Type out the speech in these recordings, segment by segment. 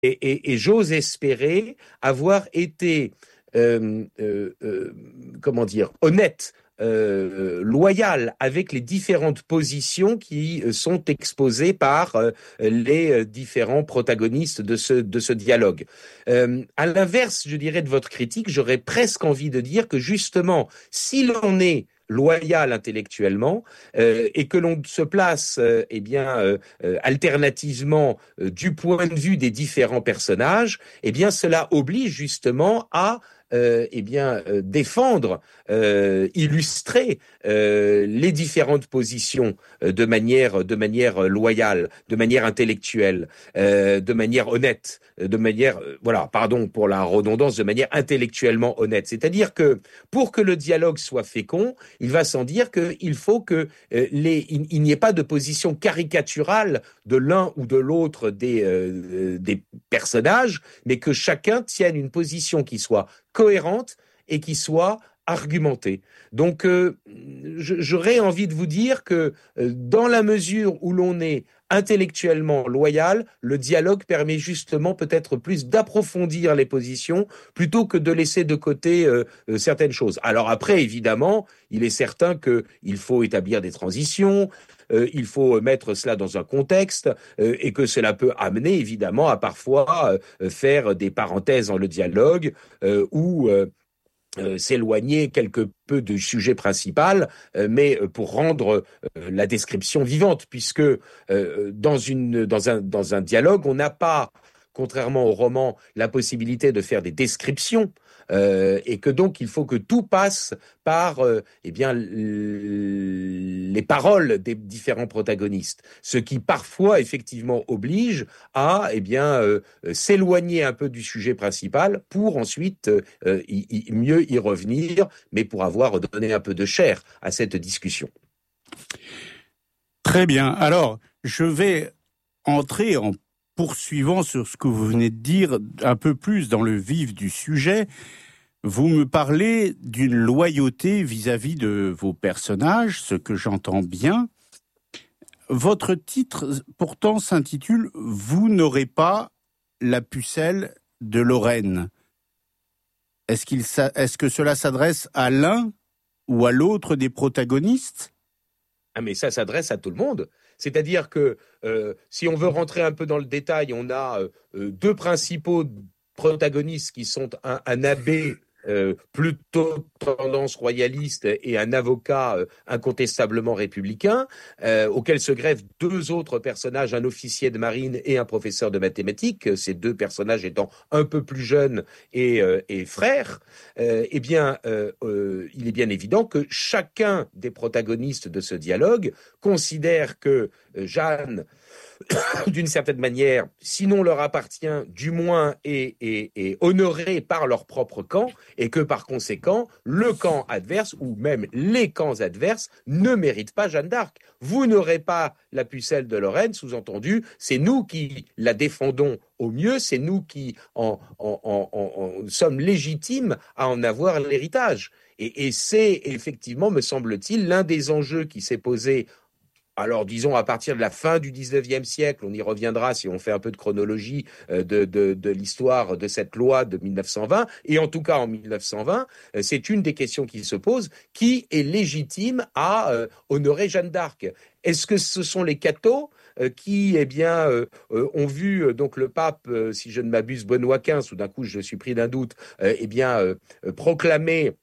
et j'ose espérer avoir été, comment dire, honnête, loyal avec les différentes positions qui sont exposées par les différents protagonistes de ce dialogue. À l'inverse, je dirais, de votre critique, j'aurais presque envie de dire que justement, si l'on est loyal intellectuellement et que l'on se place alternativement du point de vue des différents personnages, eh bien cela oblige justement à défendre, illustrer les différentes positions de manière loyale, de manière intellectuelle, de manière honnête, de manière, voilà, pardon pour la redondance, de manière intellectuellement honnête. C'est-à-dire que pour que le dialogue soit fécond, il va sans dire qu'il faut que il n'y ait pas de position caricaturale de l'un ou de l'autre des personnages, mais que chacun tienne une position qui soit cohérente et qui soit argumentée. Donc, j'aurais envie de vous dire que dans la mesure où l'on est intellectuellement loyal, le dialogue permet justement peut-être plus d'approfondir les positions plutôt que de laisser de côté certaines choses. Alors après, évidemment, il est certain qu'il faut établir des transitions, il faut mettre cela dans un contexte et que cela peut amener évidemment à parfois faire des parenthèses dans le dialogue ou s'éloigner quelque peu du sujet principal, mais pour rendre la description vivante, puisque dans un dialogue, on n'a pas, contrairement au roman, la possibilité de faire des descriptions, et que donc il faut que tout passe par les paroles des différents protagonistes, ce qui parfois effectivement oblige à s'éloigner un peu du sujet principal pour ensuite mieux y revenir, mais pour avoir donné un peu de chair à cette discussion. Très bien. Alors, je vais entrer en poursuivant sur ce que vous venez de dire un peu plus dans le vif du sujet. Vous me parlez d'une loyauté vis-à-vis de vos personnages, ce que j'entends bien. Votre titre, pourtant, s'intitule « Vous n'aurez pas la pucelle de Lorraine ». Est-ce que cela s'adresse à l'un ou à l'autre des protagonistes ? Ah, mais ça s'adresse à tout le monde. C'est-à-dire que si on veut rentrer un peu dans le détail, on a deux principaux protagonistes qui sont un abbé plutôt tendance royaliste et un avocat incontestablement républicain, auquel se greffent deux autres personnages, un officier de marine et un professeur de mathématiques, ces deux personnages étant un peu plus jeunes et frères. Il est bien évident que chacun des protagonistes de ce dialogue considère que Jeanne, d'une certaine manière, sinon leur appartient, du moins est honoré par leur propre camp, et que par conséquent, le camp adverse, ou même les camps adverses, ne méritent pas Jeanne d'Arc. Vous n'aurez pas la pucelle de Lorraine, sous-entendu, c'est nous qui la défendons au mieux, c'est nous qui sommes légitimes à en avoir l'héritage. Et c'est effectivement, me semble-t-il, l'un des enjeux qui s'est posé. Alors, disons, à partir de la fin du 19e siècle, on y reviendra si on fait un peu de chronologie de l'histoire de cette loi de 1920, et en tout cas en 1920, c'est une des questions qui se posent, qui est légitime à honorer Jeanne d'Arc ? Est-ce que ce sont les cathos qui, ont vu donc le pape, si je ne m'abuse, Benoît XV, ou d'un coup je suis pris d'un doute, proclamer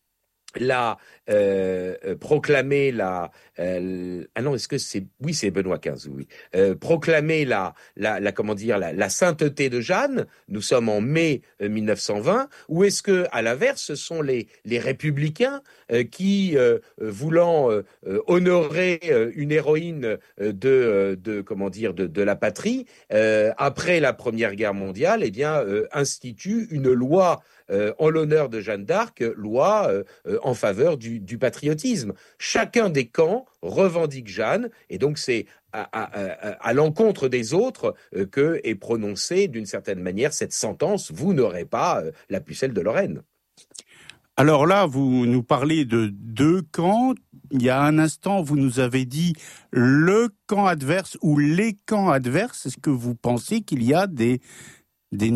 c'est Benoît XV, oui. Proclamer la sainteté de Jeanne. Nous sommes en mai 1920. Ou est-ce que, à l'inverse, ce sont les républicains qui, voulant honorer une héroïne de la patrie, après la Première Guerre mondiale, instituent une loi en l'honneur de Jeanne d'Arc, loi en faveur du patriotisme. Chacun des camps revendique Jeanne, et donc c'est à l'encontre des autres que est prononcée d'une certaine manière cette sentence: vous n'aurez pas la pucelle de Lorraine. Alors là, vous nous parlez de deux camps. Il y a un instant, vous nous avez dit le camp adverse ou les camps adverses. Est-ce que vous pensez qu'il y a des des